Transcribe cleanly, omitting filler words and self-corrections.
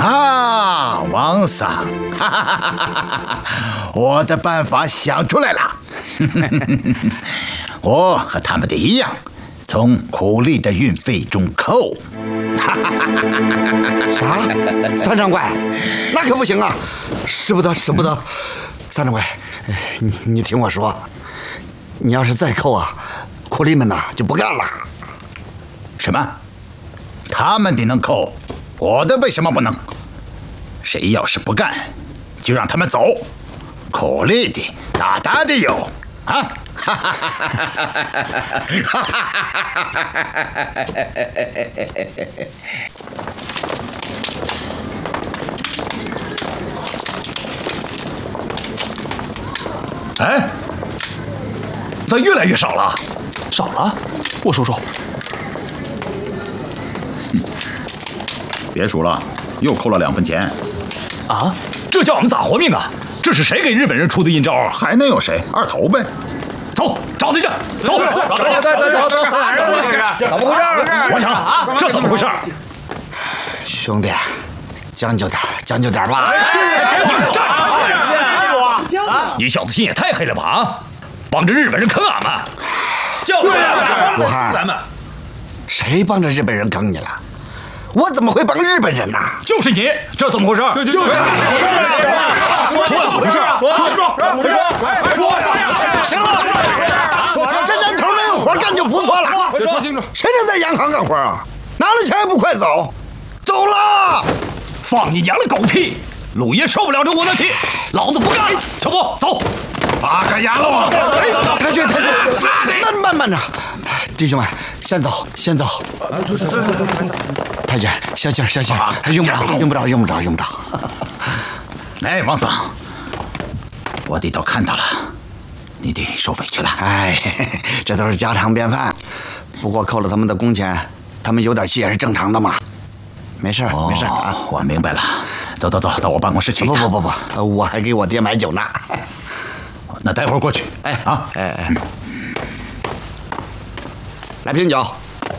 啊，王桑，我的办法想出来了。我和他们的一样，从苦力的运费中扣。 啥？三掌柜，那可不行啊！使不得，使不得！三掌柜，你听我说，你要是再扣啊，苦力们呐就不干了。 什么？他们的能扣，我的为什么不能？谁要是不干，就让他们走。苦力的、大大的有啊！ 哎，咋越来越少了？ 少了？我数数。 别数了，又扣了2分钱。 啊，这叫我们咋活命啊？这是谁给日本人出的阴招啊？ 还能有谁？二头呗。 走，找对阵，走， 走，怎么回事？ 王强，这怎么回事？ 兄弟，将就点，将就点吧。 你小子心也太黑了吧啊！帮着日本人坑俺们， 对呀，武汉， 咱们谁帮着日本人坑你了？我怎么会帮日本人呢？ 就是你，这怎么回事？ 对， 说怎么回事？ 说， 行了，这年头能有活干就不错了。 说清楚， 谁能在洋行干活啊？拿了钱还不快走？走了！ 放你娘的狗屁！鲁爷受不了这窝囊气，老子不干了！小波，走！ 八个牙喽！ 太君，慢着，弟兄们，先走。太君，消气，用不着。 来，王桑，我的都看到了，你得收回去了。 哎，这都是家常便饭。不过扣了他们的工钱，他们有点气也是正常的嘛。没事啊。 我明白了。走，到我办公室去。 不，我还给我爹买酒呢。 那待会儿过去。 哎，来瓶酒。